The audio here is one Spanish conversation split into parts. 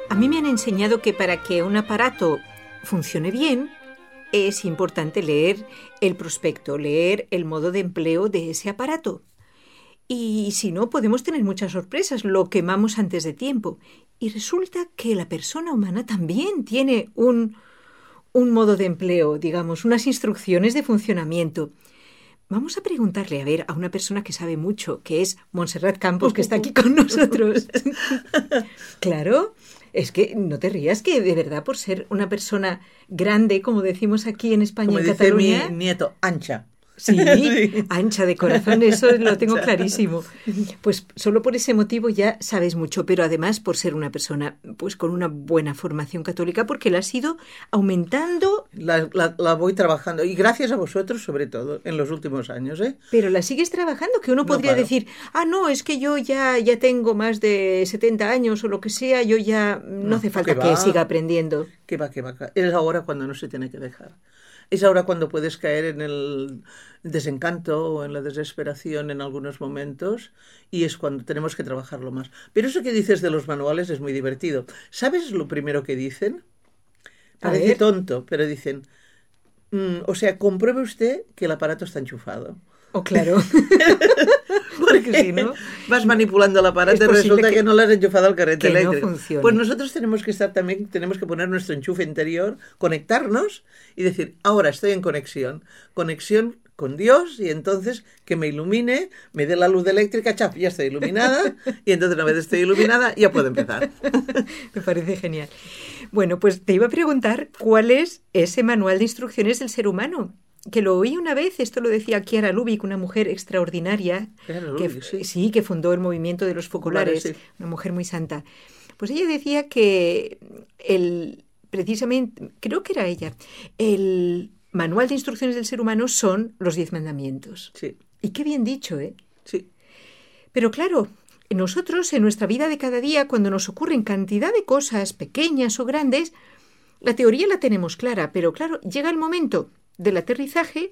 A mí me han enseñado que para que un aparato funcione bien, es importante leer el prospecto, leer el modo de empleo de ese aparato. Y si no, podemos tener muchas sorpresas, lo quemamos antes de tiempo. Y resulta que la persona humana también tiene un modo de empleo, digamos, unas instrucciones de funcionamiento. Vamos a preguntarle, a ver, a una persona que sabe mucho, que es Montserrat Campos, que está aquí con nosotros. Claro, es que no te rías, que de verdad por ser una persona grande, como decimos aquí en España, como en dice Cataluña... mi nieto, ancha. Sí, ancha de corazón, eso lo tengo clarísimo. Pues solo por ese motivo ya sabes mucho, pero además por ser una persona pues con una buena formación católica, porque la has ido aumentando. La voy trabajando, y gracias a vosotros sobre todo, en los últimos años, ¿eh? Pero la sigues trabajando, que uno No podría paro. decir, no, es que yo ya tengo más de 70 años o lo que sea, yo ya no hace falta que siga aprendiendo. Que va. Es ahora cuando no se tiene que dejar. Es ahora cuando puedes caer en el desencanto o en la desesperación en algunos momentos, y es cuando tenemos que trabajarlo más. Pero eso que dices de los manuales es muy divertido. ¿Sabes lo primero que dicen? Parece tonto, pero dicen, o sea, compruebe usted que el aparato está enchufado. Oh, claro. Porque si no, vas manipulando el aparato y resulta que no le has enchufado al corriente eléctrico. No pues nosotros tenemos que poner nuestro enchufe interior, conectarnos y decir, ahora estoy en conexión con Dios, y entonces que me ilumine, me dé la luz eléctrica, chaf, ya estoy iluminada, y entonces una vez estoy iluminada ya puedo empezar. Me parece genial. Bueno, pues te iba a preguntar cuál es ese manual de instrucciones del ser humano. Que lo oí una vez, esto lo decía Chiara Lubich, una mujer extraordinaria, que fundó el movimiento de los focolares, sí. Una mujer muy santa. Pues ella decía que precisamente, creo que era ella, el manual de instrucciones del ser humano son los 10 mandamientos. Sí. Y qué bien dicho, ¿eh? Sí. Pero claro, nosotros en nuestra vida de cada día, cuando nos ocurren cantidad de cosas pequeñas o grandes, la teoría la tenemos clara, pero claro, llega el momento del aterrizaje,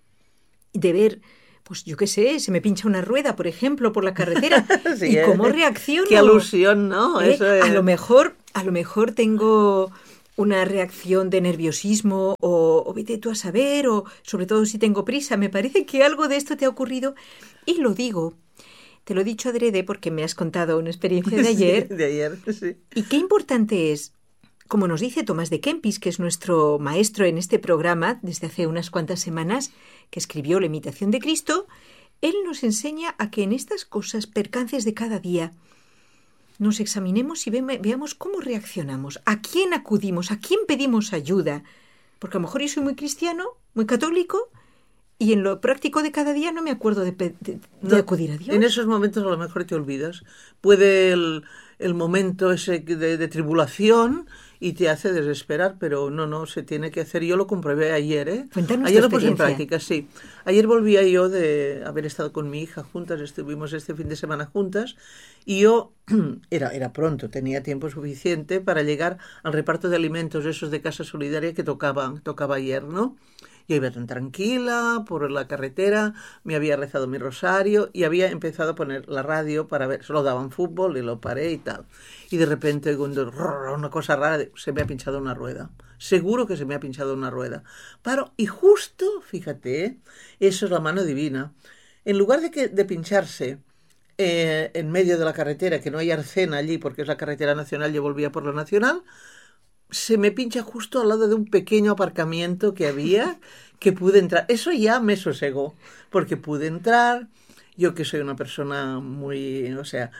de ver, pues yo qué sé, se me pincha una rueda, por ejemplo, por la carretera, sí, ¿y cómo reacciono? Qué alusión, ¿no? Eso es... a lo mejor tengo una reacción de nerviosismo o vete tú a saber, o sobre todo si tengo prisa. Me parece que algo de esto te ha ocurrido, y lo digo, te lo he dicho adrede porque me has contado una experiencia de ayer. Sí, de ayer, sí. Y qué importante es, como nos dice Tomás de Kempis, que es nuestro maestro en este programa desde hace unas cuantas semanas, que escribió La imitación de Cristo, él nos enseña a que en estas cosas, percances de cada día, nos examinemos y veamos cómo reaccionamos, a quién acudimos, a quién pedimos ayuda. Porque a lo mejor yo soy muy cristiano, muy católico, y en lo práctico de cada día no me acuerdo de acudir a Dios. En esos momentos a lo mejor te olvidas. Puede el momento ese de tribulación y te hace desesperar, pero no, se tiene que hacer. Yo lo comprobé ayer, ¿eh? Cuéntanos ayer tu lo puse en experiencia. práctica, sí. Ayer volvía yo de haber estado con mi hija juntas, estuvimos este fin de semana juntas, y yo, era pronto, tenía tiempo suficiente para llegar al reparto de alimentos, esos de Casa Solidaria que tocaba ayer, ¿no? Yo iba tan tranquila por la carretera, me había rezado mi rosario y había empezado a poner la radio para ver, solo daban fútbol y lo paré y tal. Y de repente una cosa rara, se me ha pinchado una rueda. Seguro que se me ha pinchado una rueda. Paro y justo, fíjate, eso es la mano divina. En lugar de pincharse en medio de la carretera, que no hay arcena allí porque es la carretera nacional, yo volvía por la nacional, se me pincha justo al lado de un pequeño aparcamiento que había, que pude entrar. Eso ya me sosegó, porque pude entrar. Yo, que soy una persona muy,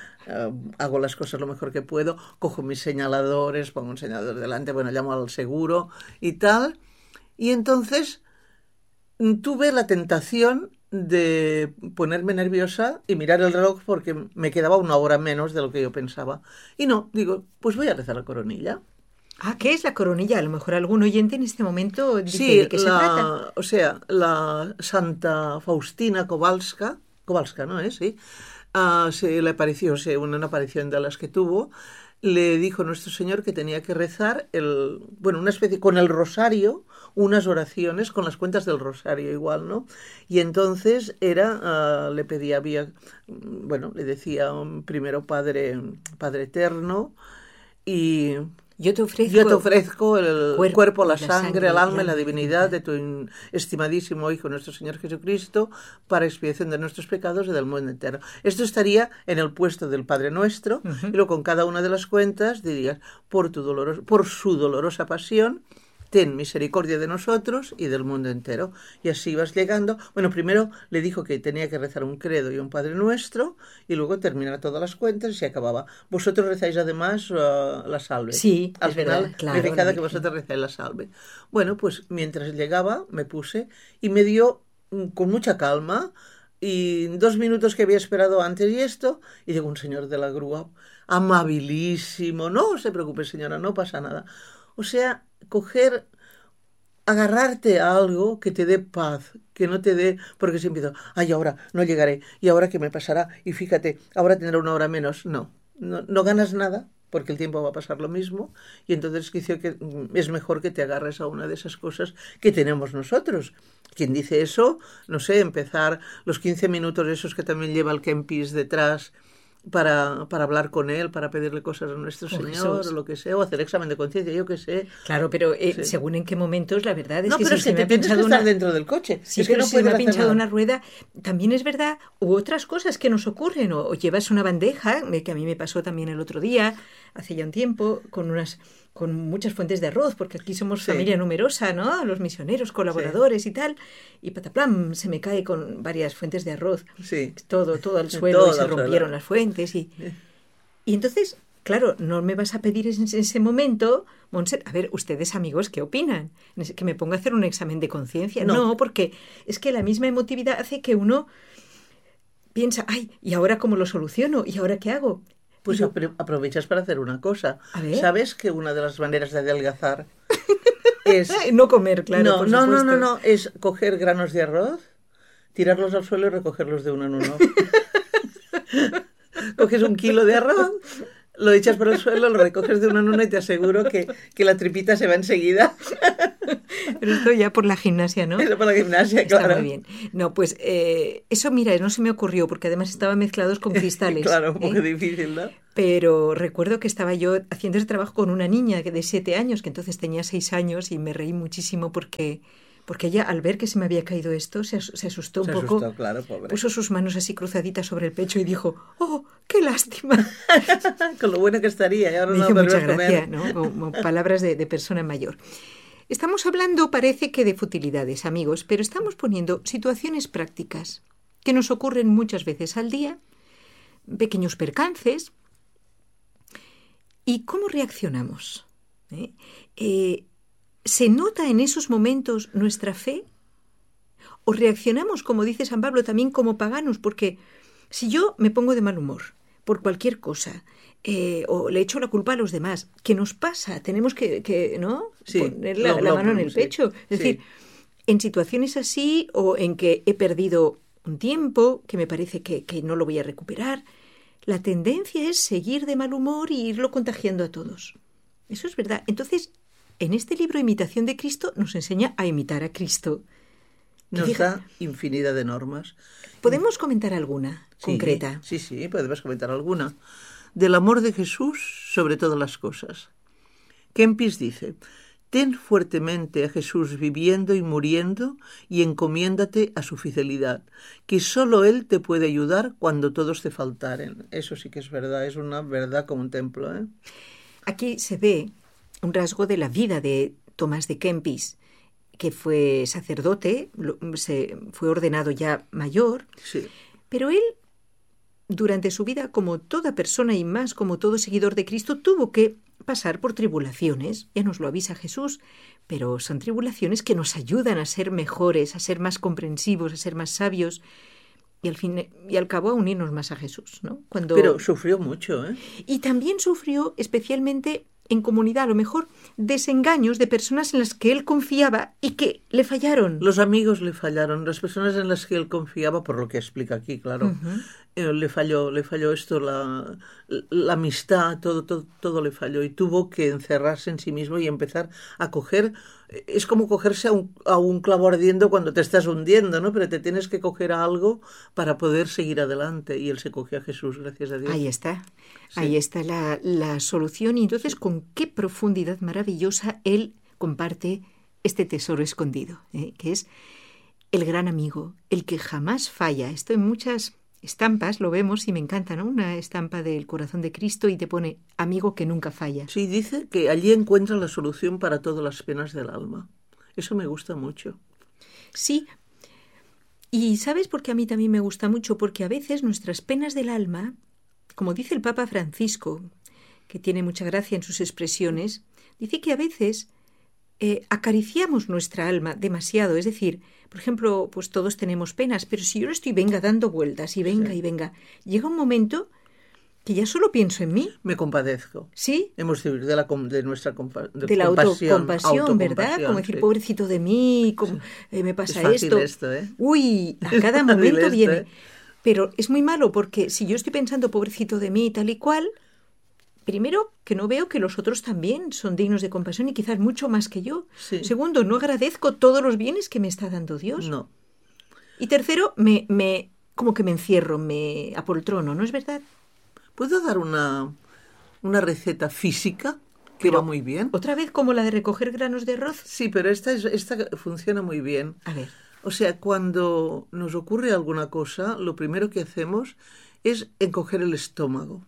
hago las cosas lo mejor que puedo, cojo mis señaladores, pongo un señalador delante, llamo al seguro y tal. Y entonces tuve la tentación de ponerme nerviosa y mirar el reloj porque me quedaba una hora menos de lo que yo pensaba. Y no, digo, pues voy a rezar la coronilla. ¿Qué es la coronilla? A lo mejor algún oyente en este momento dice de qué se trata. O sea, la Santa Faustina Kowalska, ¿no es? Sí. Se le apareció, una aparición de las que tuvo, le dijo nuestro Señor que tenía que rezar una especie, con el rosario, unas oraciones con las cuentas del rosario igual, ¿no? Y entonces le pedía, le decía primero Padre Eterno, y yo te ofrezco el cuerpo, la sangre, el alma y la divinidad divinidad de tu estimadísimo Hijo, nuestro Señor Jesucristo, para expiación de nuestros pecados y del mundo entero. Esto estaría en el puesto del Padre Nuestro, y luego con cada una de las cuentas dirías, por su dolorosa pasión, ten misericordia de nosotros y del mundo entero. Y así vas llegando. Bueno, primero le dijo que tenía que rezar un credo y un Padre Nuestro, y luego terminar todas las cuentas y se acababa. Vosotros rezáis además la salve. Sí, al final, verdad, claro, me fijaba que vosotros rezáis la salve. Bueno, pues mientras llegaba me puse y me dio con mucha calma, y 2 minutos que había esperado antes y esto, y llegó un señor de la grúa, amabilísimo. No se preocupe, señora, no pasa nada. O sea, agarrarte a algo que te dé paz, que no te dé, porque si empiezo, ay, ahora no llegaré, y ahora qué me pasará, y fíjate, ahora tendré 1 hora menos. No ganas nada, porque el tiempo va a pasar lo mismo, y entonces quizá que es mejor que te agarres a una de esas cosas que tenemos nosotros. Quien dice eso, no sé, empezar los 15 minutos esos que también lleva el Kempis detrás, para hablar con él, para pedirle cosas a nuestro Señor, Jesús, o lo que sea, o hacer examen de conciencia, yo qué sé. Claro, pero Sí. según en qué momentos, la verdad es No, que pero si es se que me te ha tienes que pinchado estar dentro del coche. Sí, es que pero no si me puedes ha hacer pinchado nada. una rueda, también es verdad, u otras cosas que nos ocurren, o llevas una bandeja, que a mí me pasó también el otro día, hace ya un tiempo, con muchas fuentes de arroz, porque aquí somos Sí. familia numerosa, ¿no? Los misioneros, colaboradores y tal, y pataplam, se me cae con varias fuentes de arroz, Sí. todo al suelo, Todo y se al suelo. rompieron las fuentes, y entonces, claro, no me vas a pedir en ese momento, Montse, a ver, ustedes amigos, ¿qué opinan? ¿Que me ponga a hacer un examen de conciencia? No. No, porque es que la misma emotividad hace que uno piensa, ay, ¿y ahora cómo lo soluciono? ¿Y ahora qué hago? Pues Digo, aprovechas para hacer una cosa. A ver. ¿Sabes que una de las maneras de adelgazar es... no comer, claro, no, por no, supuesto. no, es coger granos de arroz, tirarlos al suelo y recogerlos de uno en uno. Coges 1 kilo de arroz, lo echas por el suelo, lo recoges de uno en uno, y te aseguro que la tripita se va enseguida. Pero esto ya por la gimnasia, ¿no? Eso para la gimnasia, Está claro. muy bien. No, pues eso, mira, no se me ocurrió, porque además estaban mezclados con cristales. Claro, un poco difícil, ¿no? Pero recuerdo que estaba yo haciendo ese trabajo con una niña de 7 años, que entonces tenía 6 años, y me reí muchísimo porque ella, al ver que se me había caído esto, se asustó un poco. Asustó, claro, pobre. Puso sus manos así cruzaditas sobre el pecho y dijo, ¡oh, qué lástima! Con lo bueno que estaría. Y ahora Me no hizo mucha podremos gracia, comer. ¿no? Como palabras de persona mayor. Estamos hablando, parece que de futilidades, amigos, pero estamos poniendo situaciones prácticas que nos ocurren muchas veces al día, pequeños percances. ¿Y cómo reaccionamos? ¿Se nota en esos momentos nuestra fe? ¿O reaccionamos, como dice San Pablo, también como paganos? Porque si yo me pongo de mal humor por cualquier cosa, o le echo la culpa a los demás, ¿qué nos pasa? Tenemos que ¿no? Sí, poner la mano en el pecho. Es decir, en situaciones así, o en que he perdido un tiempo, que me parece que no lo voy a recuperar, la tendencia es seguir de mal humor y irlo contagiando a todos. Eso es verdad. Entonces, en este libro Imitación de Cristo nos enseña a imitar a Cristo. Nos da infinidad de normas. ¿Podemos comentar alguna concreta? Sí, podemos comentar alguna. Del amor de Jesús sobre todas las cosas. Kempis dice, ten fuertemente a Jesús viviendo y muriendo y encomiéndate a su fidelidad, que solo Él te puede ayudar cuando todos te faltaren. Eso sí que es verdad, es una verdad como un templo, ¿eh? Aquí se ve un rasgo de la vida de Tomás de Kempis, que fue sacerdote, fue ordenado ya mayor, sí. Pero él, durante su vida, como toda persona y más como todo seguidor de Cristo, tuvo que pasar por tribulaciones. Ya nos lo avisa Jesús, pero son tribulaciones que nos ayudan a ser mejores, a ser más comprensivos, a ser más sabios y al fin y al cabo a unirnos más a Jesús, ¿no? Pero sufrió mucho, ¿eh? Y también sufrió especialmente en comunidad, a lo mejor, desengaños de personas en las que él confiaba y que le fallaron. Los amigos le fallaron, las personas en las que él confiaba, por lo que explica aquí, claro, le falló esto, la amistad, todo le falló y tuvo que encerrarse en sí mismo y empezar a coger, es como cogerse a un clavo ardiendo cuando te estás hundiendo, ¿no? Pero te tienes que coger a algo para poder seguir adelante y él se cogió a Jesús, gracias a Dios. Ahí está, Sí. ahí está la solución y entonces con qué profundidad maravillosa él comparte este tesoro escondido, que es el gran amigo, el que jamás falla. Esto en muchas estampas lo vemos y me encanta, ¿no? Una estampa del corazón de Cristo y te pone amigo que nunca falla. Sí, dice que allí encuentra la solución para todas las penas del alma. Eso me gusta mucho. Sí, y ¿sabes por qué a mí también me gusta mucho? Porque a veces nuestras penas del alma, como dice el Papa Francisco, que tiene mucha gracia en sus expresiones, dice que a veces acariciamos nuestra alma demasiado. Es decir, por ejemplo, pues todos tenemos penas, pero si yo no estoy dando vueltas y venga Sí. y venga, llega un momento que ya solo pienso en mí. Me compadezco. ¿Sí? Hemos de vivir de nuestra De la autocompasión, ¿verdad? Como decir, sí. pobrecito de mí, como, me Es pasa fácil esto. esto, ¿eh? Uy, a cada Fácil momento esto, viene. ¿eh? Pero es muy malo porque si yo estoy pensando, pobrecito de mí, tal y cual, primero, que no veo que los otros también son dignos de compasión y quizás mucho más que yo. Sí. Segundo, no agradezco todos los bienes que me está dando Dios. No. Y tercero, como que me encierro, me apoltrono, ¿no es verdad? ¿Puedo dar una receta física que Pero, va muy bien? ¿otra vez como la de recoger granos de arroz? Sí, pero esta funciona muy bien. A ver. O sea, cuando nos ocurre alguna cosa, lo primero que hacemos es encoger el estómago.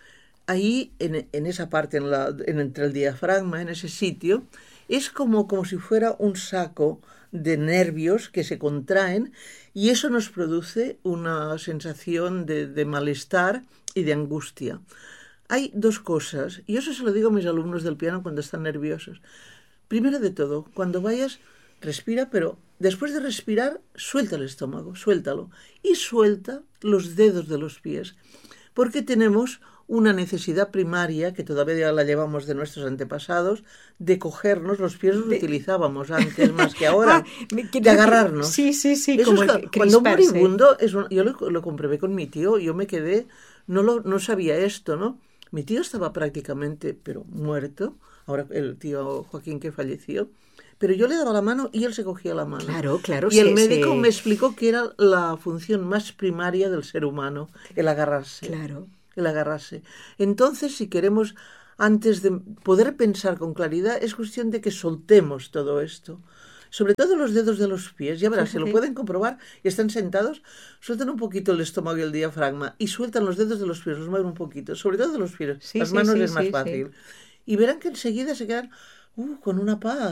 Ahí, en esa parte, entre el diafragma, en ese sitio, es como si fuera un saco de nervios que se contraen y eso nos produce una sensación de malestar y de angustia. Hay dos cosas, y eso se lo digo a mis alumnos del piano cuando están nerviosos. Primero de todo, cuando vayas, respira, pero después de respirar, suelta el estómago, suéltalo. Y suelta los dedos de los pies, porque tenemos una necesidad primaria, que todavía la llevamos de nuestros antepasados, de cogernos, los pies los utilizábamos antes más que ahora, de agarrarnos. Sí, Eso como es cuando un moribundo, yo lo comprobé con mi tío, yo me quedé, no sabía esto, ¿no? Mi tío estaba prácticamente, pero muerto, ahora el tío Joaquín que falleció, pero yo le daba la mano y él se cogía la mano. Claro. Y el médico me explicó que era la función más primaria del ser humano, el agarrarse. Claro. El agarrarse. Entonces, si queremos, antes de poder pensar con claridad, es cuestión de que soltemos todo esto. Sobre todo los dedos de los pies. Ya verás, se lo pueden comprobar y están sentados, sueltan un poquito el estómago y el diafragma y sueltan los dedos de los pies, los mueven un poquito. Sobre todo de los pies. Las manos es más fácil. Y verán que enseguida se quedan con una paz.